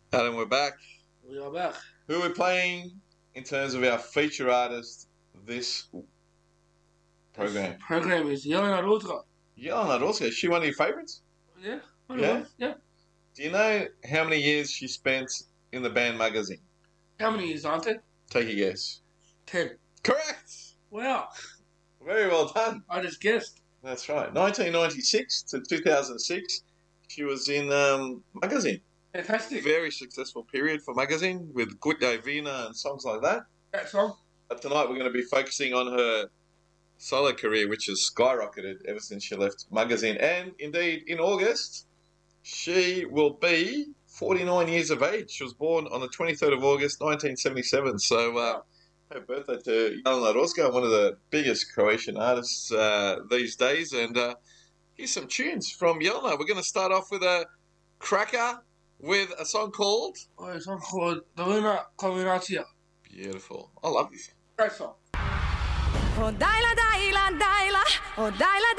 Adam, we're back. We are back. Who are we playing in terms of our feature artist this program? This program is Jelena Rudra. Jelena Rudra, is she one of your favourites? Yeah. Yeah? Yeah. Do you know how many years she spent in the band magazine? How many years, Auntie? Take a guess. 10. Correct! Wow. Very well done. I just guessed. That's right. 1996 to 2006, she was in magazine. Fantastic. Very successful period for magazine with Gutya Vina and songs like that. That song. But tonight we're going to be focusing on her solo career, which has skyrocketed ever since she left magazine. And indeed, in August, she will be 49 years of age. She was born on the 23rd of August, 1977. So happy birthday to Jelena Rudra, one of the biggest Croatian artists these days. And here's some tunes from Jelena. We're going to start off with a cracker with a song called... Oh, a song called Dolina Kombinacija. Beautiful. I love this song. Great song. Oh, dajla, dajla, dajla, oh, dajla,